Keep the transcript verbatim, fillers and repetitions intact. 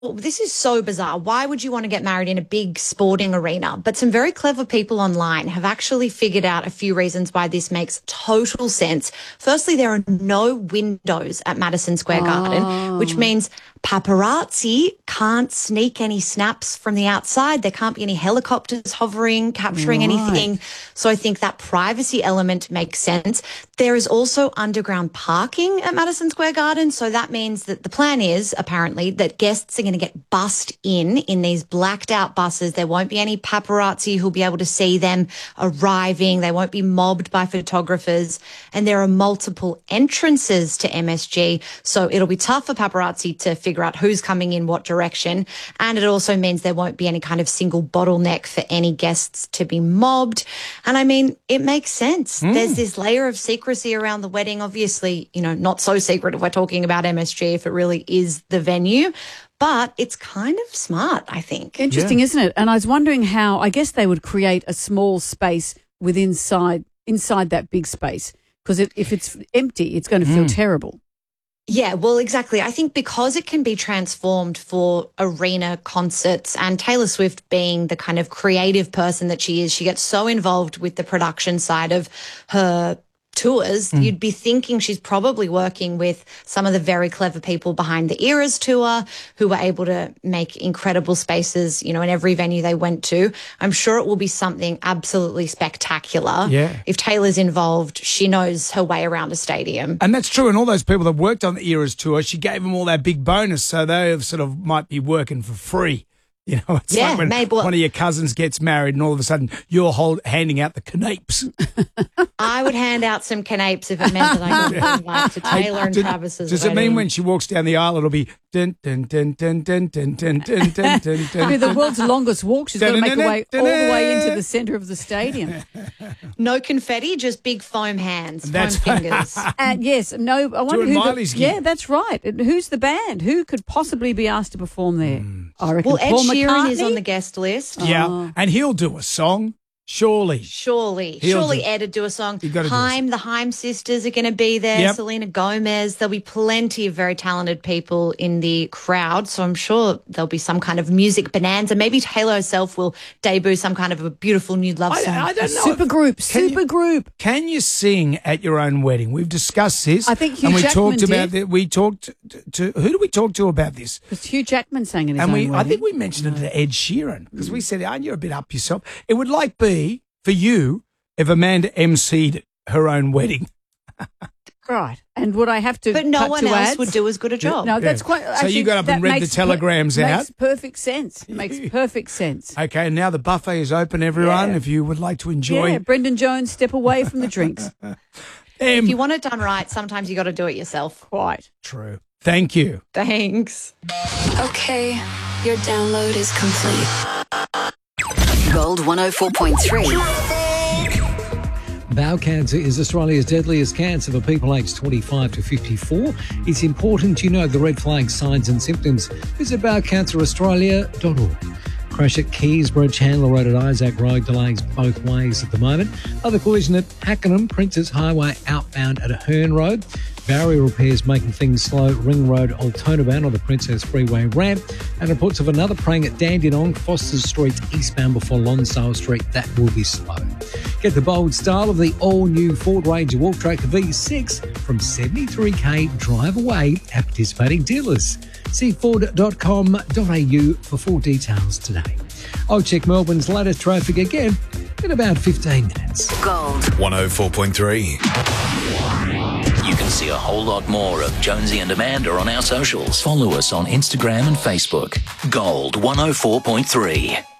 this is so bizarre. Why would you want to get married in a big sporting arena? But some very clever people online have actually figured out a few reasons why this makes total sense. Firstly, there are no windows at Madison Square Garden, Oh. which means paparazzi can't sneak any snaps from the outside. There can't be any helicopters hovering, capturing Right. anything. So I think that privacy element makes sense. There is also underground parking at Madison Square Garden. So that means that the plan is apparently that guests are going to get bussed in in these blacked out buses. There won't be any paparazzi who'll be able to see them arriving. They won't be mobbed by photographers. And there are multiple entrances to M S G. So it'll be tough for paparazzi to figure out who's coming in what direction. And it also means there won't be any kind of single bottleneck for any guests to be mobbed. And I mean, it makes sense. Mm. There's this layer of secrecy around the wedding. Obviously, you know, not so secret if we're talking about M S G, if it really is the venue. But it's kind of smart, I think. Interesting, yeah. Isn't it? And I was wondering how, I guess they would create a small space within inside, inside that big space, because it, if it's empty, it's going to feel mm. terrible. Yeah, well, exactly. I think because it can be transformed for arena concerts, and Taylor Swift being the kind of creative person that she is, she gets so involved with the production side of her tours, mm. you'd be thinking she's probably working with some of the very clever people behind the Eras tour who were able to make incredible spaces, you know, in every venue they went to. I'm sure it will be something absolutely spectacular. Yeah. If Taylor's involved, she knows her way around a stadium. And that's true. And all those people that worked on the Eras tour, she gave them all that big bonus, so they sort of might be working for free. You know, it's yeah, like when maybe, well, one of your cousins gets married and all of a sudden you're hold, handing out the canapes. I would hand out some canapes if it meant that I got invited to Taylor and Does, Travis's Does wedding. it mean when she walks down the aisle it'll be dun dun dun dun dun dun dun dun dun dun dun? The world's longest walk. She's got to make her way all the way into the centre of the stadium. No confetti, just big foam hands, That's foam fingers. And yes, no. I wonder Doing who. Miley's The, gig. yeah, that's right. And who's the band? Who could possibly be asked to perform there? Mm. I reckon Well, Ed Paul Sheeran McCartney is on the guest list. Yeah, Oh. and he'll do a song, surely. Surely. He'll Surely do- Ed would do a song. You gotta do Haim, the Haim sisters are going to be there. Yep. Selena Gomez. There'll be plenty of very talented people in the crowd. So I'm sure there'll be some kind of music bonanza. Maybe Taylor herself will debut some kind of a beautiful new love I, song. I don't know. Super group, Can super you- group. Can you sing at your own wedding? We've discussed this. I think Hugh and we Jackman talked about did. that. We talked to, to who did we talk to about this? Because Hugh Jackman sang in his And own we, I wedding. think we mentioned it to Ed Sheeran because we said, "Aren't you a bit up yourself?" It would like be for you if Amanda emceed her own wedding. Right. And would I have to but no cut one to else ads? would do as good a job. No, that's Yeah. quite. So Actually, you got up that and read the makes telegrams per- out? Makes perfect sense. It makes perfect sense. Okay, now the buffet is open, everyone. Yeah. If you would like to enjoy, Yeah, Brendan Jones, step away from the drinks. If you want it done right, sometimes you got to do it yourself. Quite. True. Thank you. Thanks. Okay, your download is complete. Gold one oh four point three. Bowel cancer is Australia's deadliest cancer for people aged twenty-five to fifty-four. It's important you know the red flag signs and symptoms. Visit bowel cancer australia dot org. Crash at Keysbridge, Chandler Road at Isaac Road, delays both ways at the moment. Other collision at Pakenham, Princess Highway outbound at Ahern Road. Barrier repairs making things slow. Ring Road, Altona bound on the Princess Freeway ramp. And reports of another praying at Dandenong, Foster Street eastbound before Lonsdale Street. That will be slow. Get the bold style of the all-new Ford Ranger Walktrack V six from seventy-three k drive away at participating dealers. See ford dot com dot a u for full details today. I'll check Melbourne's latest traffic again in about fifteen minutes. Gold one oh four point three. You can see a whole lot more of Jonesy and Amanda on our socials. Follow us on Instagram and Facebook. Gold one oh four point three.